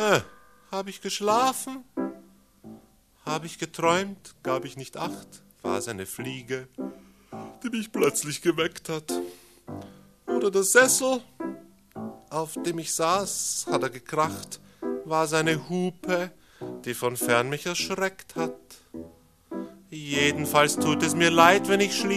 Hab ich geschlafen? Hab ich geträumt? Gab ich nicht acht? War's eine Fliege, die mich plötzlich geweckt hat? Oder der Sessel, auf dem ich saß, hat er gekracht? War's eine Hupe, die von fern mich erschreckt hat? Jedenfalls tut es mir leid, wenn ich